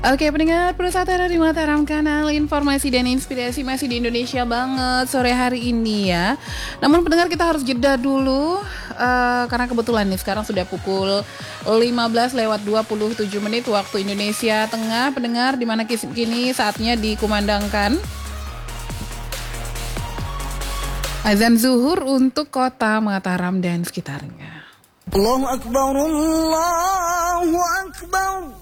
Oke, pendengar Prusatara di Mataram, kanal informasi dan inspirasi masih di Indonesia banget sore hari ini ya. Namun pendengar, kita harus jeda dulu karena kebetulan nih sekarang sudah pukul 15:27 waktu Indonesia Tengah. Pendengar, di mana kini saatnya dikumandangkan azan zuhur untuk kota Mataram dan sekitarnya. Allahu Akbar, Allahu Akbar.